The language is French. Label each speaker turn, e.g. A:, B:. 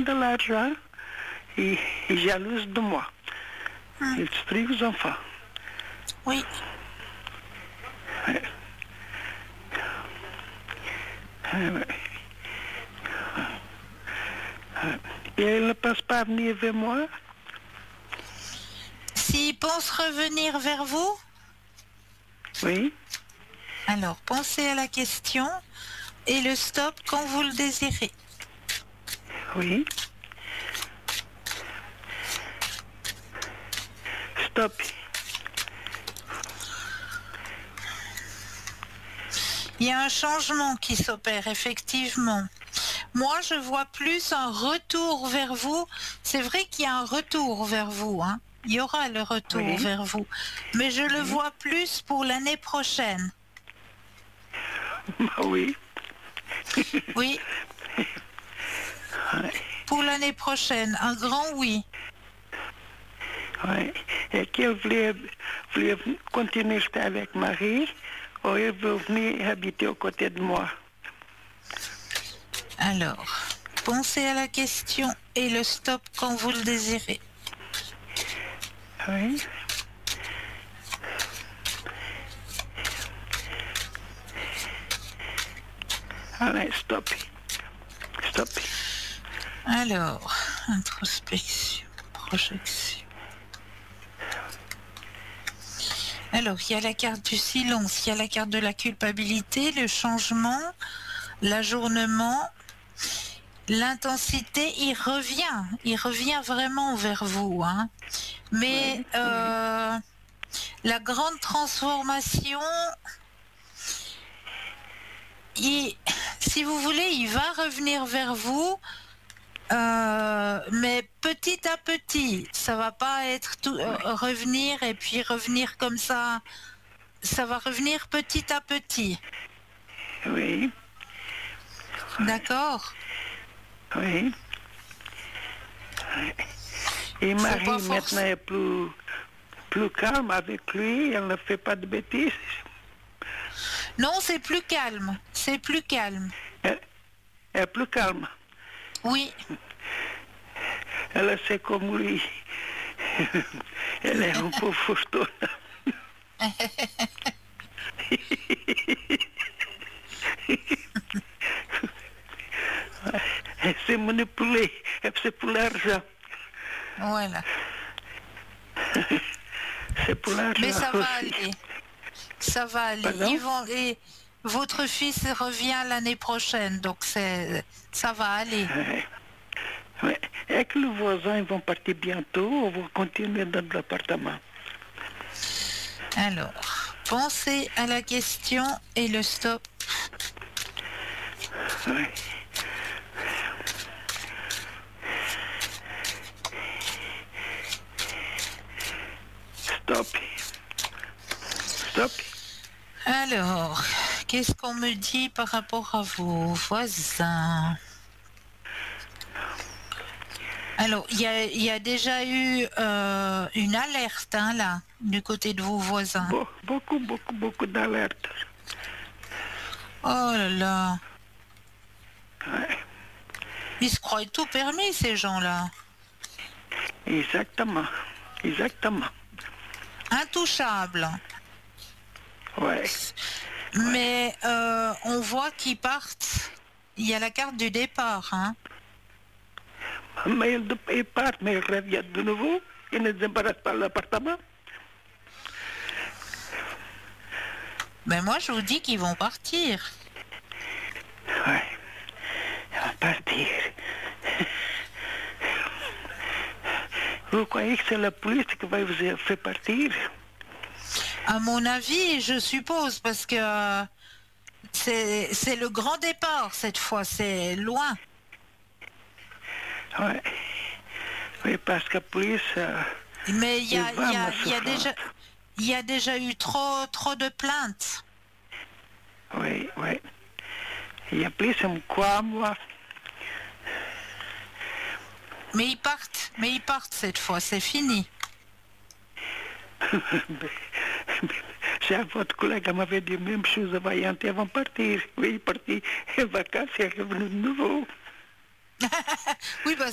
A: de l'argent, il est jalouse de moi. Il détruit les enfants.
B: Oui.
A: Ouais. Ouais. Et elle ne pense pas venir vers moi?
B: S'il pense revenir vers vous,
A: Oui.
B: alors pensez à la question et le stop quand vous le désirez.
A: Oui. Stop.
B: Il y a un changement qui s'opère, effectivement. Moi, je vois plus un retour vers vous. C'est vrai qu'il y a un retour vers vous, hein. Il y aura le retour vers vous. Mais je le vois plus pour l'année prochaine.
A: Oui.
B: Oui. Pour l'année prochaine, un grand oui.
A: Oui. Et qu'elle voulait continuer à estar avec Marie, ou elle veut venir habiter aux côtés de moi?
B: Alors, pensez à la question et le stop quand vous le désirez.
A: Oui. Allez, stop. Stop.
B: Alors, introspection, projection. Alors, il y a la carte du silence, il y a la carte de la culpabilité, le changement, l'ajournement, l'intensité, il revient vraiment vers vous, hein. Mais la grande transformation, si vous voulez, il va revenir vers vous, mais petit à petit. Ça va pas être tout, revenir et puis revenir comme ça. Ça va revenir petit à petit.
A: Oui.
B: D'accord?
A: Oui. Et Marie, maintenant, est plus calme avec lui, elle ne fait pas de bêtises.
B: Non, c'est plus calme. C'est plus calme.
A: Elle est plus calme.
B: Oui.
A: Elle sait comme lui. Elle est un peu fourtonne. Elle s'est manipulée. C'est pour l'argent.
B: Voilà.
A: C'est pour l'argent.
B: Mais ça va
A: aussi.
B: aller. Ça va aller.
A: Pardon?
B: Et votre fils revient l'année prochaine, donc ça va aller.
A: Ouais. Et que les voisins vont partir bientôt, on va continuer dans l'appartement.
B: Alors, pensez à la question et le stop.
A: Ouais. Stop. Stop.
B: Alors, qu'est-ce qu'on me dit par rapport à vos voisins? Alors, il y a déjà eu une alerte, hein, là, du côté de vos voisins.
A: Beaucoup d'alertes.
B: Oh là là.
A: Ouais.
B: Ils se croient tout permis, ces gens-là.
A: Exactement.
B: Intouchables.
A: Ouais.
B: Mais on voit qu'ils partent. Il y a la carte du départ, hein.
A: Mais ils partent, mais ils reviennent de nouveau. Ils ne débarrassent pas l'appartement.
B: Ben moi, je vous dis qu'ils vont partir.
A: Ouais. Ils vont partir. Vous croyez que c'est la police qui va vous faire partir?
B: À mon avis, je suppose, parce que c'est le grand départ cette fois, c'est loin.
A: Ouais. Oui, parce que la police...
B: Mais il y a déjà eu trop de plaintes.
A: Oui. Il y a plus de quoi, moi.
B: Mais ils partent cette fois, c'est fini.
A: C'est votre collègue m'avait dit la même chose avant de partir. Oui, il est parti en vacances et est revenu de nouveau.
B: Oui, bah